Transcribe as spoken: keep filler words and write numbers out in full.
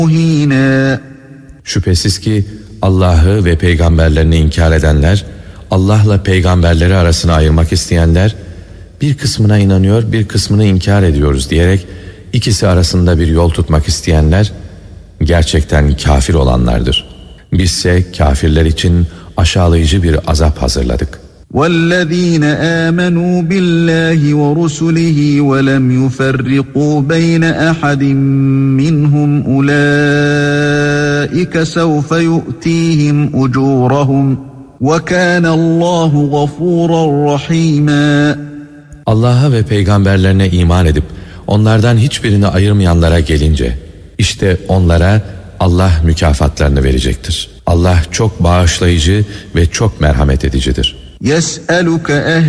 مهينا. Şüphesiz ki Allah'ı ve peygamberlerini inkar edenler, Allah'la peygamberleri arasını ayırmak isteyenler, bir kısmına inanıyor, bir kısmını inkar ediyoruz diyerek ikisi arasında bir yol tutmak isteyenler gerçekten kafir olanlardır. Bizse kafirler için aşağılayıcı bir azap hazırladık. وَالَّذ۪ينَ آمَنُوا بِاللّٰهِ وَرُسُلِهِ وَلَمْ يُفَرِّقُوا بَيْنَ أَحَدٍ مِّنْهُمْ أُولَٰئِكَ سَوْفَ يُؤْتِيهِمْ أُجُورَهُمْ وَكَانَ اللّٰهُ غَفُورًا رَحِيمًا. Allah'a ve peygamberlerine iman edip onlardan hiçbirini ayırmayanlara gelince, işte onlara Allah mükafatlarını verecektir. Allah çok bağışlayıcı ve çok merhamet edicidir. يَسْأَلُكَ